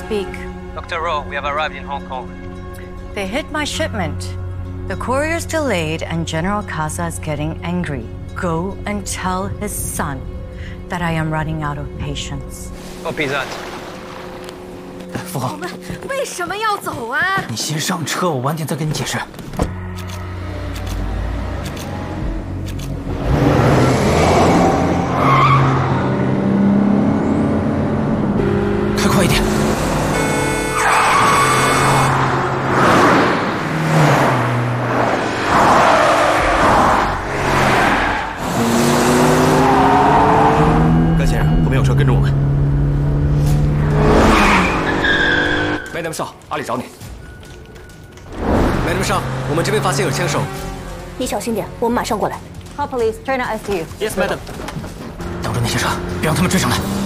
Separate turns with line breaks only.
speak?
Dr. Rowe, we have arrived in Hong Kong.
They hit my shipment. The courier's delayed and General Casa is getting angry. Go and tell his son that I am running out of patience.
Copy that.
父后，
我们为什么要走啊？
你先上车，我晚点再跟你解释。开快一点！
甘先生，后面有车跟着我们。Madam 少，阿里找你。Madam 少，我们这边发现有枪手。
你小心点，我们马上过来。
Call police. Turn out SU.
Yes, Madam。
挡住那些车，别让他们追上来。